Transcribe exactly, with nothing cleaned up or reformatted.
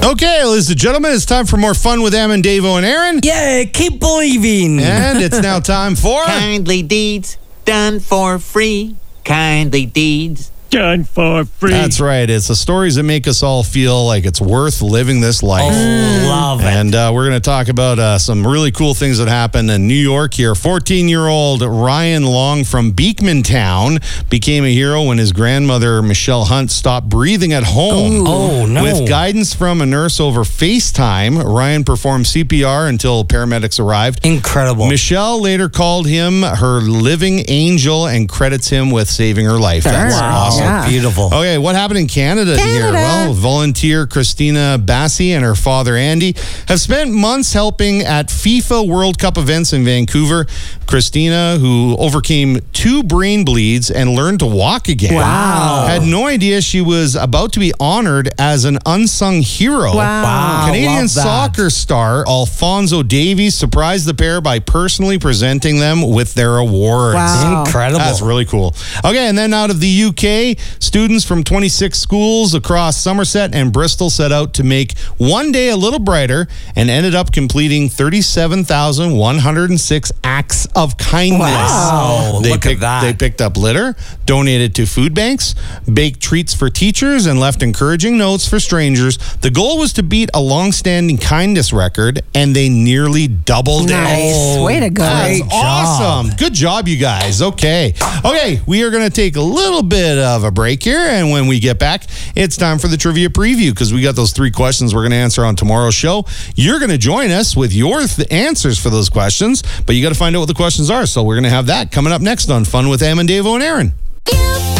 Okay, ladies and gentlemen, it's time for more fun with Em and Davo and Aaron. Yeah, keep believing. And it's now time for... Kindly deeds done for free. Kindly deeds done for free. That's right. It's the stories that make us all feel like it's worth living this life. Oh, love it. And uh, we're going to talk about uh, some really cool things that happened in New York here. fourteen-year-old Ryan Long from Beekmantown became a hero when his grandmother, Michelle Hunt, stopped breathing at home. Oh, no. With guidance from a nurse over FaceTime, Ryan performed C P R until paramedics arrived. Incredible. Michelle later called him her living angel and credits him with saving her life. That's Wow. awesome. Yeah. Beautiful. Okay, what happened in Canada, here? Well, volunteer Christina Bassi and her father Andy have spent months helping at FIFA World Cup events in Vancouver. Christina, who overcame two brain bleeds and learned to walk again, Wow. had no idea she was about to be honored as an unsung hero. Wow. Wow, Canadian love that. soccer star Alfonso Davies surprised the pair by personally presenting them with their awards. Wow. Incredible. That's really cool. Okay, and then out of the U K, students from twenty-six schools across Somerset and Bristol set out to make one day a little brighter and ended up completing thirty-seven thousand one hundred six acts of kindness. Wow. They Look at picked, that. They picked up litter, donated to food banks, baked treats for teachers, and left encouraging notes for strangers. The goal was to beat a long-standing kindness record, and they nearly doubled Nice. it. Way to go. That's Great awesome. Good job, you guys. Okay. Okay, we are going to take a little bit of a break here, and when we get back, it's time for the trivia preview because we got those three questions we're going to answer on tomorrow's show. You're going to join us with your th- answers for those questions, but you got to find out what the questions are, so we're going to have that coming up next on Fun with Em and Davo and Aaron.